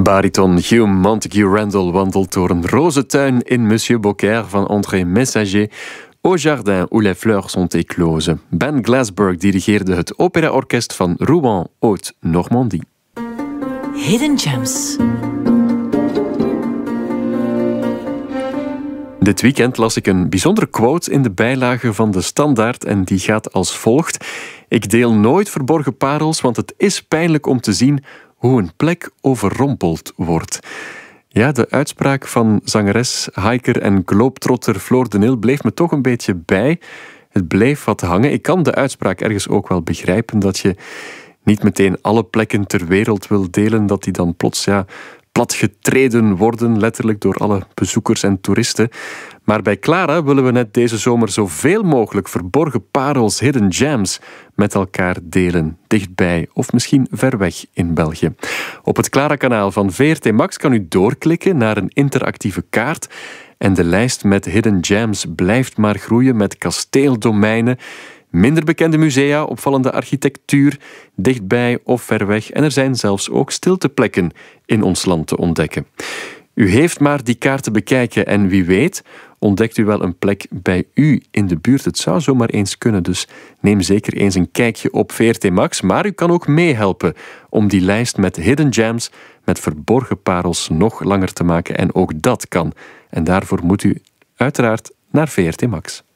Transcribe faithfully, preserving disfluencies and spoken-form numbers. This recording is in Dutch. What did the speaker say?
Bariton Hugh Montague Randall wandelt door een rozentuin in Monsieur Beaucaire van André Messager, Au jardin où les fleurs sont écloses. Ben Glassberg dirigeerde het opera-orkest van Rouen, Haute-Normandie. Hidden Gems. Dit weekend las ik een bijzondere quote in de bijlage van de Standaard en die gaat als volgt. Ik deel nooit verborgen parels, want het is pijnlijk om te zien hoe een plek overrompeld wordt. Ja, de uitspraak van zangeres, hiker en globetrotter Floor de Nil bleef me toch een beetje bij. Het bleef wat hangen. Ik kan de uitspraak ergens ook wel begrijpen dat je niet meteen alle plekken ter wereld wil delen, dat die dan plots ja, platgetreden worden, letterlijk door alle bezoekers en toeristen. Maar bij Clara willen we net deze zomer zoveel mogelijk verborgen parels, hidden gems, met elkaar delen. Dichtbij of misschien ver weg in België. Op het Clara-kanaal van V R T Max kan u doorklikken naar een interactieve kaart. En de lijst met hidden gems blijft maar groeien met kasteeldomeinen, minder bekende musea, opvallende architectuur, dichtbij of ver weg. En er zijn zelfs ook stilteplekken in ons land te ontdekken. U heeft maar die kaart te bekijken en wie weet ontdekt u wel een plek bij u in de buurt. Het zou zomaar eens kunnen, dus neem zeker eens een kijkje op V R T Max. Maar u kan ook meehelpen om die lijst met hidden gems, met verborgen parels, nog langer te maken. En ook dat kan. En daarvoor moet u uiteraard naar V R T Max.